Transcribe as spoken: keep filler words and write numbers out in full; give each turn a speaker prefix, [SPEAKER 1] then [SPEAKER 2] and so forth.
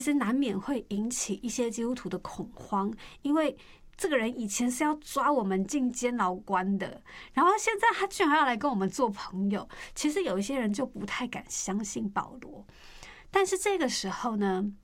[SPEAKER 1] 其实难免会引起一些基督徒的恐慌，因为这个人以前是要抓我们进监牢关的，然后现在他居然要来跟我们做朋友。其实有一些人就不太敢相信保罗，但是这个时候呢，